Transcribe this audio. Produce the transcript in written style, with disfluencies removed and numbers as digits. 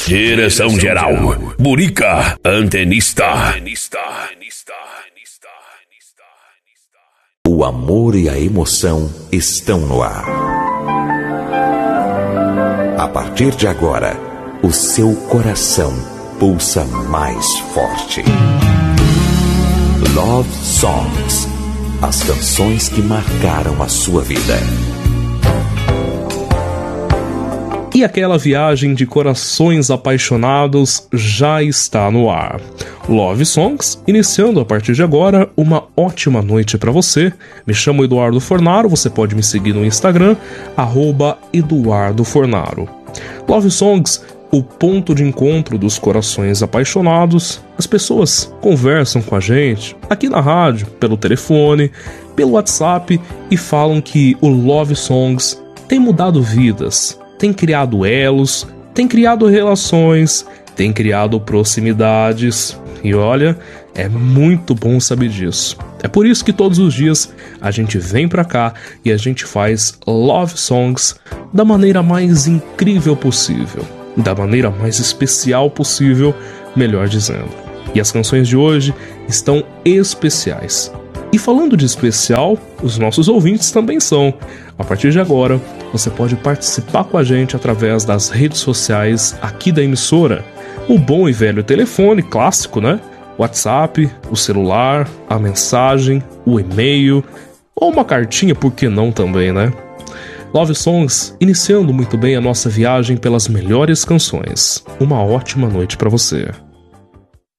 Direção geral, Burica, antenista. O amor e a emoção estão no ar. A partir de agora, o seu coração pulsa mais forte. Love Songs, as canções que marcaram a sua vida. E aquela viagem de corações apaixonados já está no ar. Love Songs, iniciando a partir de agora uma ótima noite para você. Me chamo Eduardo Fornaro, você pode me seguir no Instagram, @EduardoFornaro. Love Songs, o ponto de encontro dos corações apaixonados. As pessoas conversam com a gente aqui na rádio, pelo telefone, pelo WhatsApp e falam que o Love Songs tem mudado vidas. Tem criado elos, tem criado relações, tem criado proximidades. E olha, é muito bom saber disso. É por isso que todos os dias a gente vem pra cá e a gente faz Love Songs da maneira mais incrível possível, da maneira mais especial possível, melhor dizendo. E as canções de hoje estão especiais. E falando de especial, os nossos ouvintes também são. A partir de agora, você pode participar com a gente através das redes sociais aqui da emissora. O bom e velho telefone clássico, né? WhatsApp, o celular, a mensagem, o e-mail, ou uma cartinha, por que não também, né? Love Songs, iniciando muito bem a nossa viagem pelas melhores canções. Uma ótima noite para você.